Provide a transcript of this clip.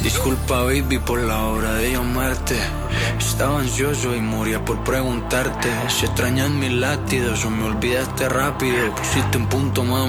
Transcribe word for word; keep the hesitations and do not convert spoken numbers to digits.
Disculpa, baby, por la hora de llamarte. Estaba ansioso y moría por preguntarte si extrañas mis latidos o me olvidaste rápido. Pusiste un punto, mami.